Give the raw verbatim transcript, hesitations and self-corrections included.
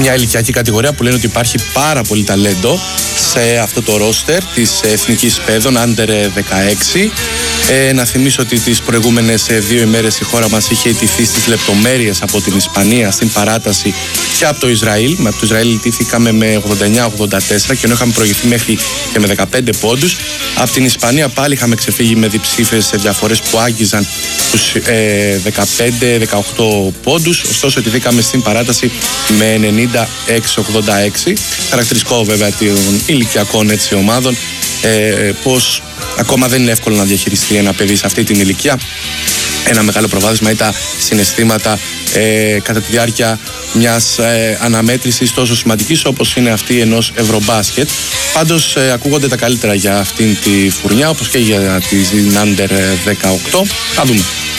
Μια ηλικιακή κατηγορία που λένε ότι υπάρχει πάρα πολύ ταλέντο σε αυτό το ρόστερ της Εθνικής Παιδών Under δεκαέξι. Ε, να θυμίσω ότι τις προηγούμενες δύο ημέρες η χώρα μας είχε ιτηθεί στις λεπτομέρειες από την Ισπανία στην παράταση και από το Ισραήλ. Με από το Ισραήλ ιτήθηκαμε με ογδόντα εννιά ογδόντα τέσσερα και ενώ είχαμε προηγηθεί μέχρι και με δεκαπέντε πόντους. Από την Ισπανία πάλι είχαμε ξεφύγει με διψήφιες διαφορές που άγγιζαν τους ε, δεκαπέντε δεκαοκτώ πόντους. Ωστόσο ιτηθήκαμε στην παράταση με ενενήντα έξι ογδόντα έξι. Χαρακτηριστικό βέβαια των ηλικιακών έτσι, ομάδων ε, πως ακόμα δεν είναι εύκολο να διαχειριστεί ένα παιδί σε αυτή την ηλικία ένα μεγάλο προβάδισμα ή τα συναισθήματα ε, κατά τη διάρκεια μιας ε, αναμέτρησης τόσο σημαντικής όπως είναι αυτή ενός Ευρωμπάσκετ. Πάντως ε, ακούγονται τα καλύτερα για αυτήν τη φουρνιά όπως και για την Under δεκαοκτώ. Θα δούμε.